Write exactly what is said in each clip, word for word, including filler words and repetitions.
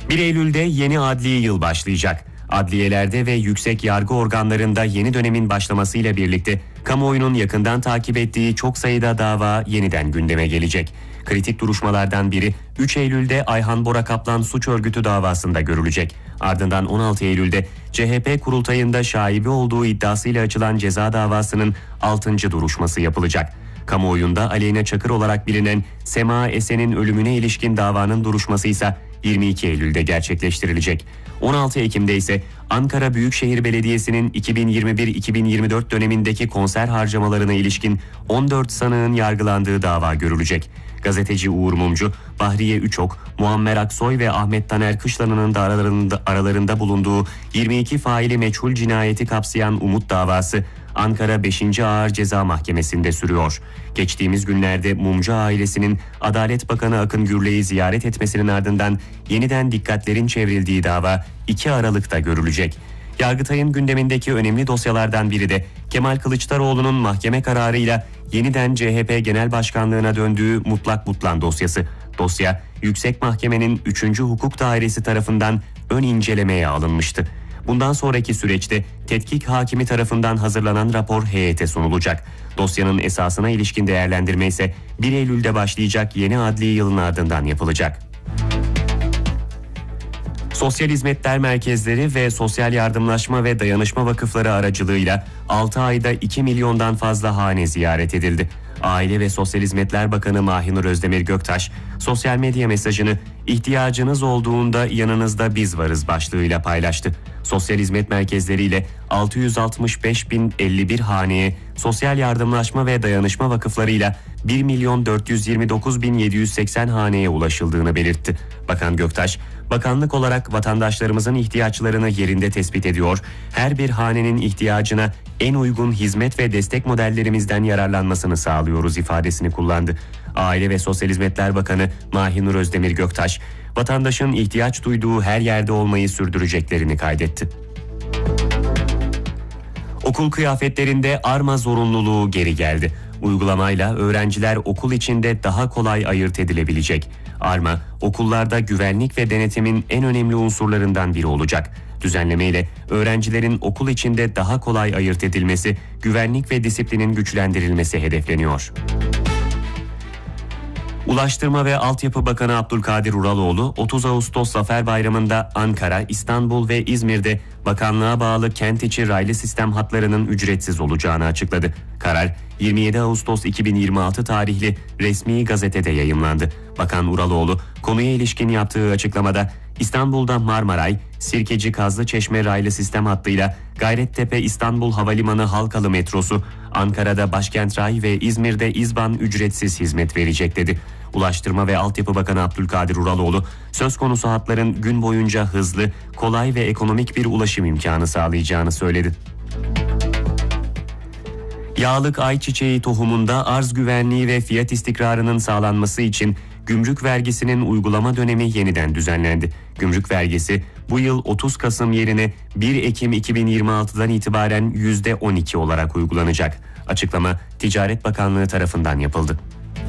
bir Eylül'de yeni adli yıl başlayacak. Adliyelerde ve yüksek yargı organlarında yeni dönemin başlamasıyla birlikte kamuoyunun yakından takip ettiği çok sayıda dava yeniden gündeme gelecek. Kritik duruşmalardan biri üç Eylül'de Ayhan Bora Kaplan suç örgütü davasında görülecek. Ardından on altı Eylül'de C H P kurultayında şaibe olduğu iddiasıyla açılan ceza davasının altıncı duruşması yapılacak. Kamuoyunda Aleyna Çakır olarak bilinen Sema Esen'in ölümüne ilişkin davanın duruşması ise yirmi iki Eylül'de gerçekleştirilecek. on altı Ekim'de ise Ankara Büyükşehir Belediyesi'nin iki bin yirmi bir iki bin yirmi dört dönemindeki konser harcamalarına ilişkin on dört sanığın yargılandığı dava görülecek. Gazeteci Uğur Mumcu, Bahriye Üçok, Muammer Aksoy ve Ahmet Taner Kışlanı'nın da aralarında, aralarında bulunduğu yirmi iki faili meçhul cinayeti kapsayan Umut davası Ankara beşinci Ağır Ceza Mahkemesi'nde sürüyor. Geçtiğimiz günlerde Mumcu ailesinin Adalet Bakanı Akın Gürley'i ziyaret etmesinin ardından yeniden dikkatlerin çevrildiği dava iki Aralık'ta görülecek. Yargıtay'ın gündemindeki önemli dosyalardan biri de Kemal Kılıçdaroğlu'nun mahkeme kararıyla yeniden C H P Genel Başkanlığı'na döndüğü Mutlak Mutlan dosyası. Dosya, Yüksek Mahkemenin üçüncü Hukuk Dairesi tarafından ön incelemeye alınmıştı. Bundan sonraki süreçte tetkik hakimi tarafından hazırlanan rapor heyete sunulacak. Dosyanın esasına ilişkin değerlendirme ise bir Eylül'de başlayacak yeni adli yılın ardından yapılacak. Sosyal Hizmetler Merkezleri ve Sosyal Yardımlaşma ve Dayanışma Vakıfları aracılığıyla altı ayda iki milyondan fazla hane ziyaret edildi. Aile ve Sosyal Hizmetler Bakanı Mahinur Özdemir Göktaş, sosyal medya mesajını "İhtiyacınız olduğunda yanınızda biz varız" başlığıyla paylaştı. Sosyal hizmet merkezleriyle altı yüz altmış beş bin elli bir haneye, sosyal yardımlaşma ve dayanışma vakıflarıyla bir milyon dört yüz yirmi dokuz bin yedi yüz seksen haneye ulaşıldığını belirtti. Bakan Göktaş, bakanlık olarak vatandaşlarımızın ihtiyaçlarını yerinde tespit ediyor, her bir hanenin ihtiyacına en uygun hizmet ve destek modellerimizden yararlanmasını sağlıyoruz ifadesini kullandı. Aile ve Sosyal Hizmetler Bakanı Mahinur Özdemir Göktaş, vatandaşın ihtiyaç duyduğu her yerde olmayı sürdüreceklerini kaydetti. Okul kıyafetlerinde arma zorunluluğu geri geldi. Uygulamayla öğrenciler okul içinde daha kolay ayırt edilebilecek. Arma, okullarda güvenlik ve denetimin en önemli unsurlarından biri olacak. Düzenlemeyle öğrencilerin okul içinde daha kolay ayırt edilmesi, güvenlik ve disiplinin güçlendirilmesi hedefleniyor. Ulaştırma ve Altyapı Bakanı Abdülkadir Uraloğlu, otuz Ağustos Zafer Bayramı'nda Ankara, İstanbul ve İzmir'de bakanlığa bağlı kent içi raylı sistem hatlarının ücretsiz olacağını açıkladı. Karar yirmi yedi Ağustos iki bin yirmi altı tarihli resmi gazetede yayımlandı. Bakan Uraloğlu konuya ilişkin yaptığı açıklamada İstanbul'da Marmaray, Sirkeci Kazlıçeşme raylı sistem hattıyla Gayrettepe İstanbul Havalimanı Halkalı metrosu, Ankara'da Başkent Ray ve İzmir'de İzban ücretsiz hizmet verecek dedi. Ulaştırma ve Altyapı Bakanı Abdülkadir Uraloğlu, söz konusu hatların gün boyunca hızlı, kolay ve ekonomik bir ulaşım imkanı sağlayacağını söyledi. Yağlık ayçiçeği tohumunda arz güvenliği ve fiyat istikrarının sağlanması için gümrük vergisinin uygulama dönemi yeniden düzenlendi. Gümrük vergisi bu yıl otuz Kasım yerine bir Ekim iki bin yirmi altıdan itibaren yüzde on iki olarak uygulanacak. Açıklama Ticaret Bakanlığı tarafından yapıldı.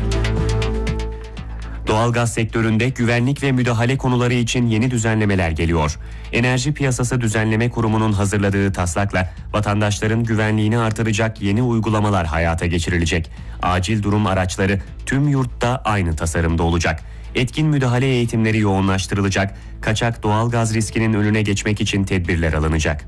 Doğalgaz sektöründe güvenlik ve müdahale konuları için yeni düzenlemeler geliyor. Enerji Piyasası Düzenleme Kurumu'nun hazırladığı taslakla vatandaşların güvenliğini artıracak yeni uygulamalar hayata geçirilecek. Acil durum araçları tüm yurtta aynı tasarımda olacak. Etkin müdahale eğitimleri yoğunlaştırılacak. Kaçak doğalgaz riskinin önüne geçmek için tedbirler alınacak.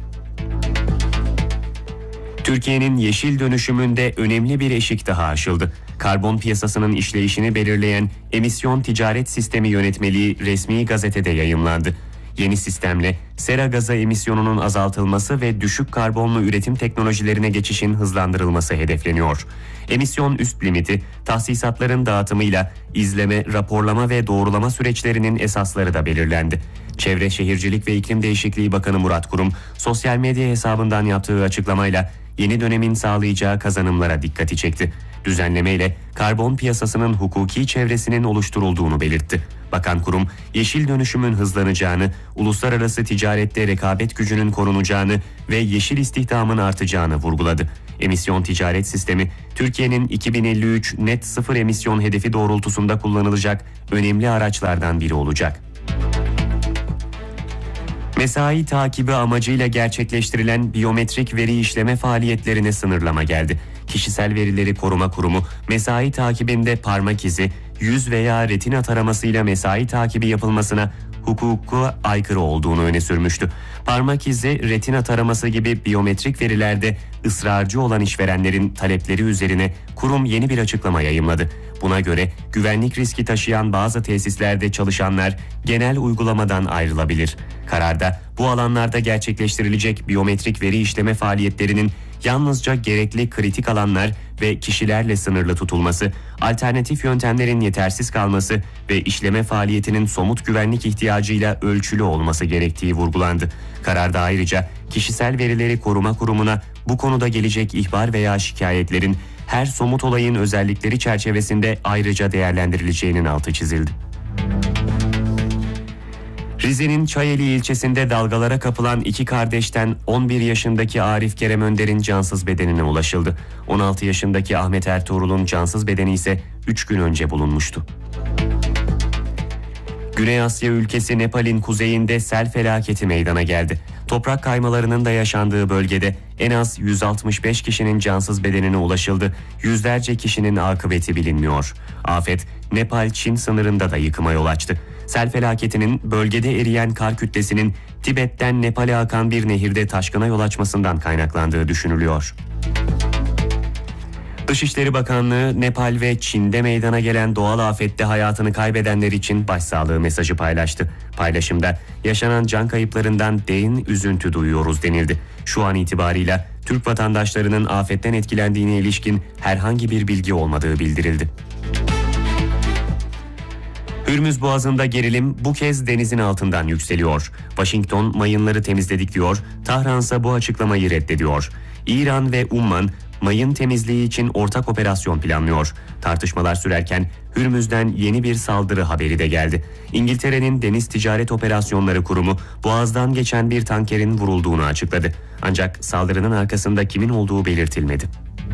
Türkiye'nin yeşil dönüşümünde önemli bir eşik daha aşıldı. Karbon piyasasının işleyişini belirleyen Emisyon Ticaret Sistemi Yönetmeliği resmi gazetede yayımlandı. Yeni sistemle sera gazı emisyonunun azaltılması ve düşük karbonlu üretim teknolojilerine geçişin hızlandırılması hedefleniyor. Emisyon üst limiti, tahsisatların dağıtımıyla izleme, raporlama ve doğrulama süreçlerinin esasları da belirlendi. Çevre Şehircilik ve İklim Değişikliği Bakanı Murat Kurum, sosyal medya hesabından yaptığı açıklamayla yeni dönemin sağlayacağı kazanımlara dikkati çekti. Düzenlemeyle karbon piyasasının hukuki çevresinin oluşturulduğunu belirtti. Bakan Kurum, yeşil dönüşümün hızlanacağını, uluslararası ticarette rekabet gücünün korunacağını ve yeşil istihdamın artacağını vurguladı. Emisyon ticaret sistemi, Türkiye'nin iki bin elli üç net sıfır emisyon hedefi doğrultusunda kullanılacak önemli araçlardan biri olacak. Mesai takibi amacıyla gerçekleştirilen biyometrik veri işleme faaliyetlerine sınırlama geldi. Kişisel Verileri Koruma Kurumu, mesai takibinde parmak izi, yüz veya retina taramasıyla mesai takibi yapılmasına hukuka aykırı olduğunu öne sürmüştü. Parmak izi, retina taraması gibi biyometrik verilerde ısrarcı olan işverenlerin talepleri üzerine kurum yeni bir açıklama yayımladı. Buna göre güvenlik riski taşıyan bazı tesislerde çalışanlar genel uygulamadan ayrılabilir. Kararda bu alanlarda gerçekleştirilecek biyometrik veri işleme faaliyetlerinin yalnızca gerekli kritik alanlar ve kişilerle sınırlı tutulması, alternatif yöntemlerin yetersiz kalması ve işleme faaliyetinin somut güvenlik ihtiyacıyla ölçülü olması gerektiği vurgulandı. Kararda ayrıca Kişisel Verileri Koruma Kurumu'na bu konuda gelecek ihbar veya şikayetlerin her somut olayın özellikleri çerçevesinde ayrıca değerlendirileceğinin altı çizildi. Rize'nin Çayeli ilçesinde dalgalara kapılan iki kardeşten on bir yaşındaki Arif Kerem Önder'in cansız bedenine ulaşıldı. on altı yaşındaki Ahmet Ertuğrul'un cansız bedeni ise üç gün önce bulunmuştu. Güney Asya ülkesi Nepal'in kuzeyinde sel felaketi meydana geldi. Toprak kaymalarının da yaşandığı bölgede en az yüz altmış beş kişinin cansız bedenine ulaşıldı. Yüzlerce kişinin akıbeti bilinmiyor. Afet Nepal-Çin sınırında da yıkıma yol açtı. Sel felaketinin bölgede eriyen kar kütlesinin Tibet'ten Nepal'e akan bir nehirde taşkına yol açmasından kaynaklandığı düşünülüyor. Dışişleri Bakanlığı, Nepal ve Çin'de meydana gelen doğal afette hayatını kaybedenler için başsağlığı mesajı paylaştı. Paylaşımda yaşanan can kayıplarından derin üzüntü duyuyoruz denildi. Şu an itibarıyla Türk vatandaşlarının afetten etkilendiğine ilişkin herhangi bir bilgi olmadığı bildirildi. Hürmüz Boğazı'nda gerilim bu kez denizin altından yükseliyor. Washington mayınları temizledik diyor, Tahran ise bu açıklamayı reddediyor. İran ve Umman mayın temizliği için ortak operasyon planlıyor. Tartışmalar sürerken Hürmüz'den yeni bir saldırı haberi de geldi. İngiltere'nin Deniz Ticaret Operasyonları Kurumu Boğaz'dan geçen bir tankerin vurulduğunu açıkladı. Ancak saldırının arkasında kimin olduğu belirtilmedi.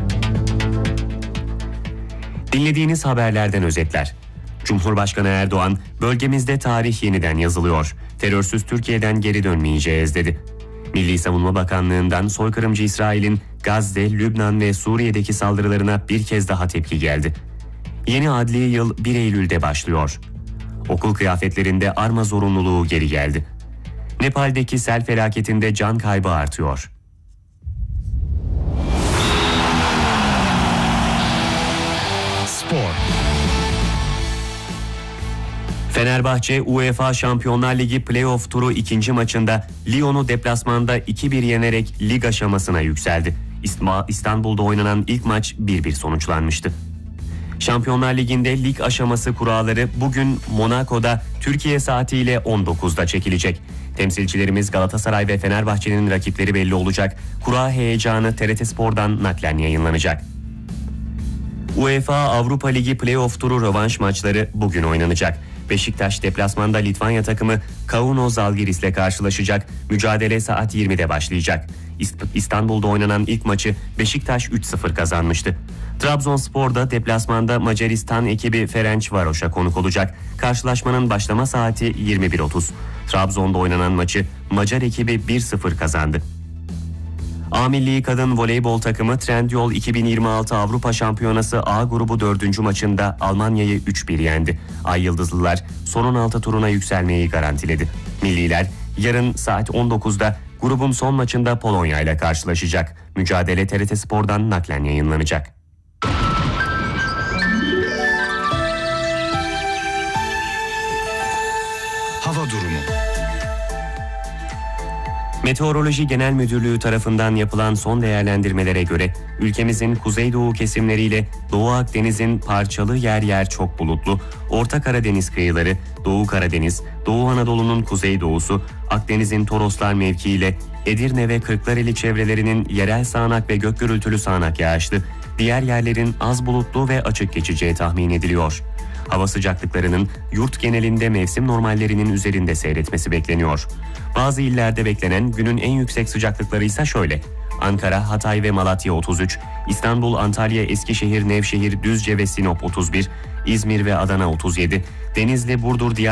Dinlediğiniz haberlerden özetler. Cumhurbaşkanı Erdoğan, bölgemizde tarih yeniden yazılıyor. Terörsüz Türkiye'den geri dönmeyeceğiz dedi. Milli Savunma Bakanlığı'ndan soykırımcı İsrail'in Gazze, Lübnan ve Suriye'deki saldırılarına bir kez daha tepki geldi. Yeni adli yıl bir Eylül'de başlıyor. Okul kıyafetlerinde arma zorunluluğu geri geldi. Nepal'deki sel felaketinde can kaybı artıyor. Spor. Fenerbahçe UEFA Şampiyonlar Ligi Playoff turu ikinci maçında Lyon'u deplasmanda iki bir yenerek lig aşamasına yükseldi. İstanbul'da oynanan ilk maç bir bir sonuçlanmıştı. Şampiyonlar Ligi'nde lig aşaması kuralları bugün Monaco'da Türkiye saatiyle on dokuzda çekilecek. Temsilcilerimiz Galatasaray ve Fenerbahçe'nin rakipleri belli olacak. Kura heyecanı T R T Spor'dan naklen yayınlanacak. UEFA Avrupa Ligi Playoff turu rövanş maçları bugün oynanacak. Beşiktaş deplasmanda Litvanya takımı Kauno Žalgiris'le karşılaşacak. Mücadele saat yirmide başlayacak. İstanbul'da oynanan ilk maçı Beşiktaş üç sıfır kazanmıştı. Trabzonspor'da deplasmanda Macaristan ekibi Ferencvaros'a konuk olacak. Karşılaşmanın başlama saati yirmi bir otuz. Trabzon'da oynanan maçı Macar ekibi bir sıfır kazandı. A Milli Kadın Voleybol takımı Trendyol iki bin yirmi altı Avrupa Şampiyonası A grubu dördüncü maçında Almanya'yı üç bir yendi. Ay Yıldızlılar son on altı turuna yükselmeyi garantiledi. Milliler yarın saat on dokuzda grubun son maçında Polonya ile karşılaşacak. Mücadele T R T Spor'dan naklen yayınlanacak. Hava durumu. Meteoroloji Genel Müdürlüğü tarafından yapılan son değerlendirmelere göre ülkemizin kuzeydoğu kesimleriyle Doğu Akdeniz'in parçalı yer yer çok bulutlu, Orta Karadeniz kıyıları, Doğu Karadeniz, Doğu Anadolu'nun kuzeydoğusu, Akdeniz'in Toroslar mevkiiyle Edirne ve Kırklareli çevrelerinin yerel sağanak ve gök gürültülü sağanak yağışlı, diğer yerlerin az bulutlu ve açık geçeceği tahmin ediliyor. Hava sıcaklıklarının yurt genelinde mevsim normallerinin üzerinde seyretmesi bekleniyor. Bazı illerde beklenen günün en yüksek sıcaklıkları ise şöyle: Ankara, Hatay ve Malatya otuz üç, İstanbul, Antalya, Eskişehir, Nevşehir, Düzce ve Sinop otuz bir, İzmir ve Adana otuz yedi, Denizli, Burdur, Diyarbakır